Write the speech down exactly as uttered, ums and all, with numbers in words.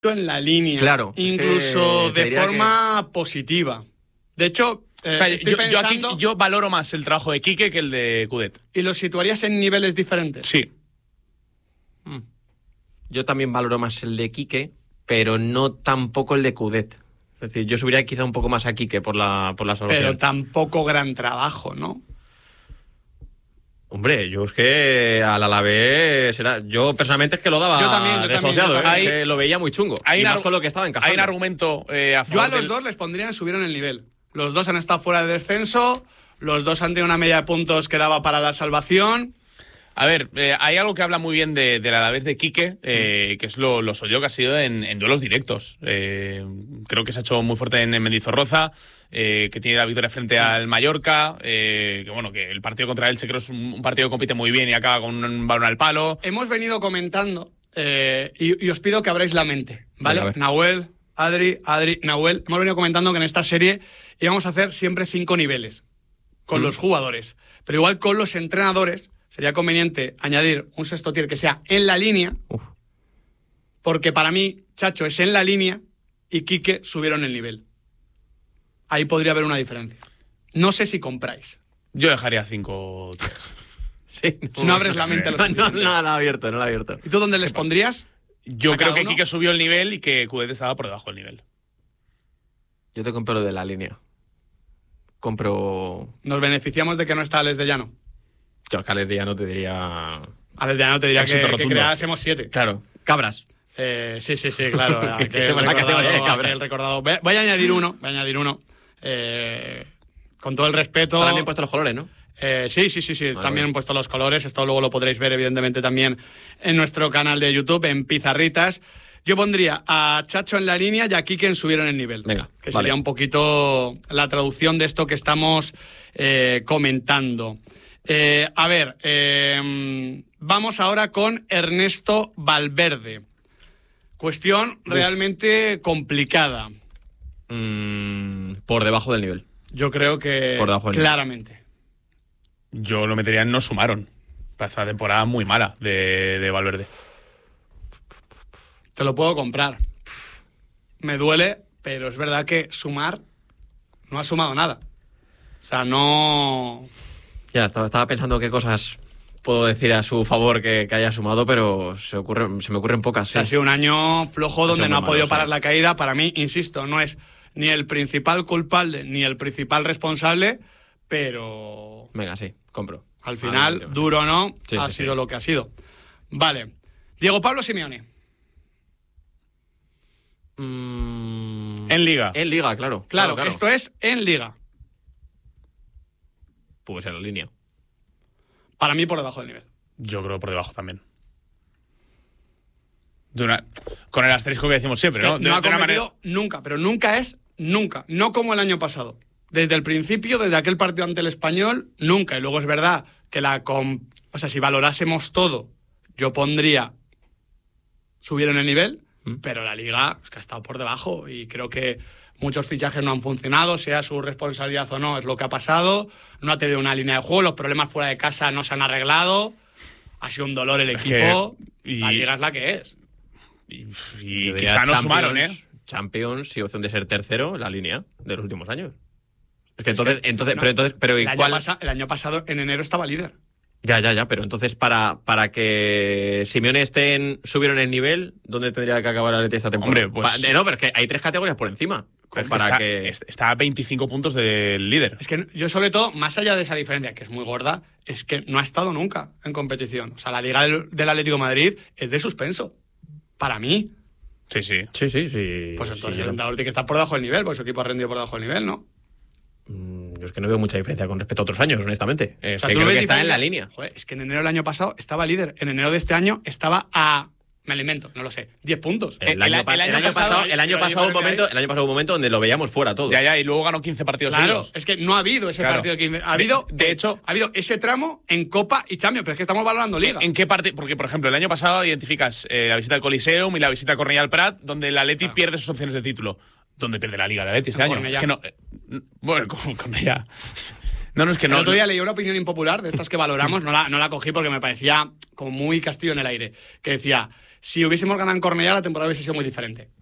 en la línea. Claro. Incluso es que de forma que... positiva. De hecho, eh, o sea, estoy yo, pensando... yo, aquí, yo valoro más el trabajo de Quique que el de Coudet. ¿Y los situarías en niveles diferentes? Sí. Mm. Yo también valoro más el de Quique, pero no tampoco el de Coudet. Es decir, yo subiría quizá un poco más a Quique por la, por la salvación. Pero tampoco gran trabajo, ¿no? Hombre, yo es que al Alavés será... Yo personalmente es que lo daba yo también, yo desociado, también, yo ¿eh? también. Que lo veía muy chungo. Hay y más un, con lo que estaba encajando. Hay un argumento eh, a favor Yo a los del... dos les pondría subieron el nivel. Los dos han estado fuera de descenso, los dos han tenido una media de puntos que daba para la salvación. A ver, eh, hay algo que habla muy bien de, del Alavés de Quique, eh, que es lo, lo suyo que ha sido en, en duelos directos. Eh, creo que se ha hecho muy fuerte en, en Mendizorroza, eh, que tiene la victoria frente al Mallorca, eh, que bueno, que el partido contra Elche creo es un, un partido que compite muy bien y acaba con un balón al palo. Hemos venido comentando, eh, y, y os pido que abráis la mente, ¿vale? Venga, Nahuel, Adri, Adri, Nahuel. Hemos venido comentando que en esta serie íbamos a hacer siempre cinco niveles con mm. los jugadores, pero igual con los entrenadores sería conveniente añadir un sexto tier que sea en la línea, Uf. porque para mí Chacho es en la línea y Quique subieron el nivel. Ahí podría haber una diferencia. No sé si compráis. Yo dejaría cinco tiers. Sí, si no abres la mente a los no, no, no, no la abierto, no la abierto. ¿Y tú dónde les pondrías? Yo creo que Quique subió el nivel y que Coudet estaba por debajo del nivel. Yo te compro lo de la línea. Compro... Nos beneficiamos de que no está Alex de Llano. Yo que Alex de Llano te diría... Alex de Llano te diría que, que creásemos siete. Claro, cabras. Eh, sí, sí, sí, claro. que, que el, recordado, de cabras. el recordado. Voy a añadir uno, voy a añadir uno. Eh, con todo el respeto... Están bien puestos los colores, ¿no? Eh, sí, sí, sí, sí. Vale, Están bien bueno. puestos los colores. Esto luego lo podréis ver, evidentemente, también en nuestro canal de YouTube, en Pizarritas. Yo pondría a Chacho en la línea y a Quique en subieron el nivel. Venga, que vale. sería un poquito la traducción de esto que estamos eh, comentando. Eh, a ver, eh, vamos ahora con Ernesto Valverde. Cuestión Uf. realmente complicada. Mm, por debajo del nivel. Yo creo que por debajo del claramente. Nivel. Yo lo metería en no sumaron. Parece una temporada muy mala de, de Valverde. Te lo puedo comprar. Me duele, pero es verdad que sumar no ha sumado nada. O sea, no... Ya, estaba, estaba pensando qué cosas puedo decir a su favor que, que haya sumado, pero se, ocurre, se me ocurren pocas. Sí. Ha sido un año flojo donde no ha podido malo, parar sí. la caída. Para mí, insisto, no es ni el principal culpable ni el principal responsable, pero... Venga, sí, compro. Al final, ah, duro o no, sí, ha sí, sido sí. lo que ha sido. Vale. Diego Pablo Simeone. Mm... En Liga. En Liga, claro. Claro, claro, claro. Esto es en Liga. Pues en la línea. Para mí por debajo del nivel. Yo creo por debajo también. De una, con el asterisco que decimos siempre, es que ¿no? De, no ha de una competido manera... nunca, pero nunca es nunca. No como el año pasado. Desde el principio, desde aquel partido ante el Español, nunca. Y luego es verdad que la... Com... O sea, si valorásemos todo, yo pondría... Subieron el nivel, ¿Mm? pero la Liga es que ha estado por debajo y creo que muchos fichajes no han funcionado, sea su responsabilidad o no, es lo que ha pasado. No ha tenido una línea de juego, los problemas fuera de casa no se han arreglado. Ha sido un dolor el equipo. Que, y, la Liga es la que es. Y, y quizá no sumaron, ¿eh? Champions y opción de ser tercero en la línea de los últimos años. Es que entonces, es que, entonces, no, pero entonces, pero el, igual... año pasa, el año pasado en enero estaba líder. Ya, ya, ya, pero entonces para, para que Simeone esté en, subieron el nivel, ¿dónde tendría que acabar el Atleti esta temporada? Hombre, pues... Pa, no, pero es que hay tres categorías por encima. Pues para está, que... está a veinticinco puntos del líder. Es que yo, sobre todo, más allá de esa diferencia, que es muy gorda, es que no ha estado nunca en competición. O sea, la Liga del, del Atlético de Madrid es de suspenso. Para mí. Sí, sí. Sí, sí, sí. Pues entonces sí, el entrenador tiene que estar por debajo del nivel, porque su equipo ha rendido por debajo del nivel, ¿no? Yo es que no veo mucha diferencia con respecto a otros años, honestamente. Es o sea, que creo que está en la línea. Joder, es que en enero del año pasado estaba líder. En enero de este año estaba a... Me alimento, no lo sé. diez puntos. El, el, año, el, el, año, el año pasado, el año pasado un momento, el año pasado un momento donde lo veíamos fuera todo. Ya, ya, y luego ganó quince partidos Claro, seguidos. Es que no ha habido ese claro. partido de quince. Ha habido, de, de hecho, ha habido ese tramo en Copa y Champions, pero es que estamos valorando Liga. ¿En qué parte? Porque, por ejemplo, el año pasado identificas eh, la visita al Coliseum y la visita a Cornellà al Prat, donde el Atleti claro. pierde sus opciones de título. ¿Dónde pierde la Liga el Atleti este no, año? Que no, eh, bueno, con Cornellà. No, no, es que no. El otro día leí una opinión impopular de estas que valoramos, no la, no la cogí porque me parecía como muy castillo en el aire, que decía, si hubiésemos ganado en Cornellá, la temporada hubiese sido muy diferente.